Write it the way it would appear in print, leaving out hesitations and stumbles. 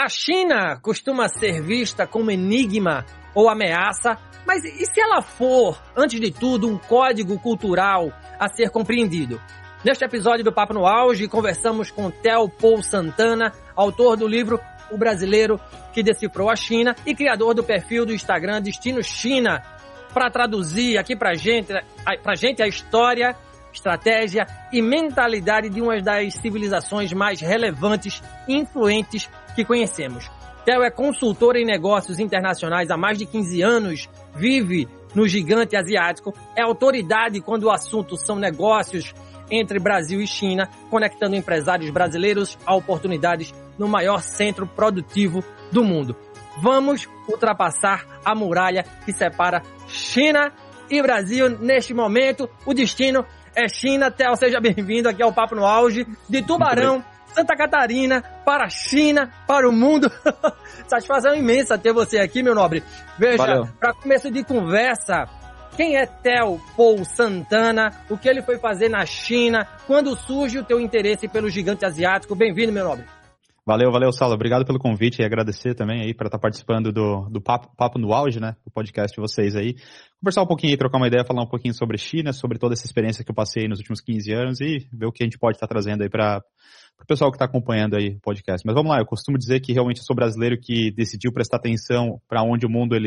A China costuma ser vista como enigma ou ameaça, mas e se ela for, antes de tudo, um código cultural a ser compreendido? Neste episódio do Papo no Auge, conversamos com Theo Paul Santana, autor do livro O Brasileiro que Decifrou a China e criador do perfil do Instagram Destino China, para traduzir aqui pra gente a história, estratégia e mentalidade de uma das civilizações mais relevantes e influentes que conhecemos. Theo é consultor em negócios internacionais há mais de 15 anos, vive no gigante asiático, é autoridade quando o assunto são negócios entre Brasil e China, conectando empresários brasileiros a oportunidades no maior centro produtivo do mundo. Vamos ultrapassar a muralha que separa China e Brasil neste momento. O destino é China. Theo, seja bem-vindo aqui ao Papo no Auge, de Tubarão, Santa Catarina, para a China, para o mundo. Satisfação imensa ter você aqui, meu nobre. Veja, para começo de conversa, quem é Theo Paul Santana? O que ele foi fazer na China? Quando surge o teu interesse pelo gigante asiático? Bem-vindo, meu nobre. Valeu, Saulo. Obrigado pelo convite e agradecer também aí por estar participando do Papo no Auge, né? Do podcast de vocês aí. Conversar um pouquinho aí, trocar uma ideia, falar um pouquinho sobre China, sobre toda essa experiência que eu passei nos últimos 15 anos e ver o que a gente pode estar trazendo aí para o pessoal que está acompanhando aí o podcast. Mas vamos lá, eu costumo dizer que realmente eu sou brasileiro que decidiu prestar atenção para onde o mundo ele